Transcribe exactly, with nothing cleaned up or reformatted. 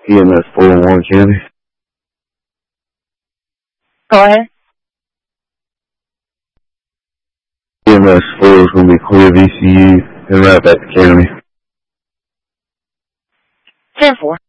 E M S four in Warren County. Go ahead. E M S four is going to be clear V C U and right back to county. ten four.